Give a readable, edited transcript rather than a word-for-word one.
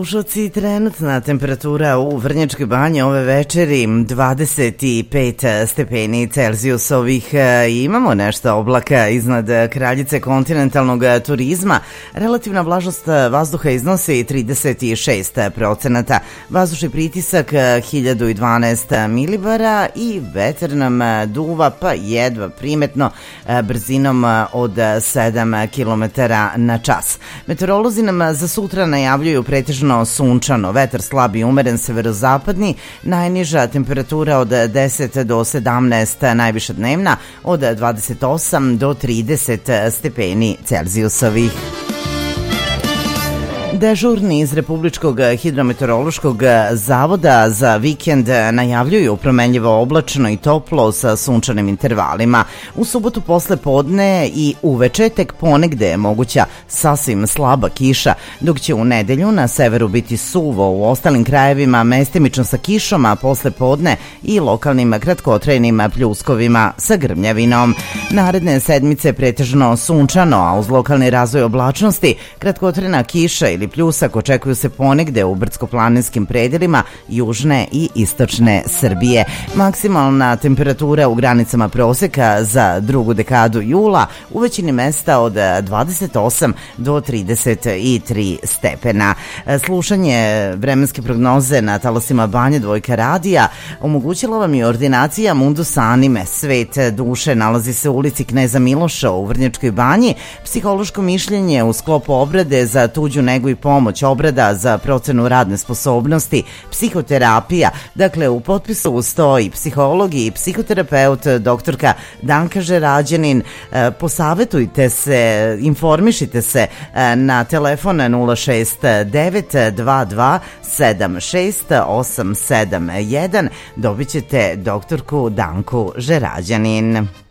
Slušalci, trenutna temperatura u Vrnjačkoj Banji ove večeri 25 stepeni Celzijusovih. Imamo nešto oblaka iznad kraljice kontinentalnog turizma. Relativna vlažnost vazduha iznosi 36%. Vazdušni pritisak 1012 milibara i vetar nam duva pa jedva primetno brzinom od 7 km na čas. Meteorolozi nam za sutra najavljuju pretežno sunčano, vetar slab i umeren severozapadni, najniža temperatura od 10 do 17, najviša dnevna od 28 do 30 stepeni Celzijusovih. Dežurni iz Republičkog hidrometeorološkog zavoda za vikend najavljuju promenljivo oblačno i toplo sa sunčanim intervalima. U subotu posle podne i uveče tek ponegde je moguća sasvim slaba kiša, dok će u nedelju na severu biti suvo, u ostalim krajevima mestimično sa kišom, a posle podne i lokalnim kratkotrajnim pljuskovima sa grmljavinom. Naredne sedmice pretežno sunčano, a uz lokalni razvoj oblačnosti kratkotrajna kiša ili pljusak očekuju se ponegde u brdsko-planinskim predelima južne i istočne Srbije. Maksimalna temperatura u granicama proseka za drugu dekadu jula u većini mesta od 28 do 33 stepena. Slušanje vremenske prognoze na talasima Banje Dvojka radija omogućila vam je ordinacija Mundus Anime. Svet duše nalazi se u ulici Kneza Miloša u Vrnjačkoj Banji. Psihološko mišljenje u sklopu obrade za tuđu negu i pomoć, obrada za procenu radne sposobnosti, psihoterapija. Dakle, u potpisu stoji psiholog i psihoterapeut doktorka Danka Žerađanin. Posavetujte se, informišite se na telefon 06922 76871. Dobit ćete doktorku Danku Žerađanin.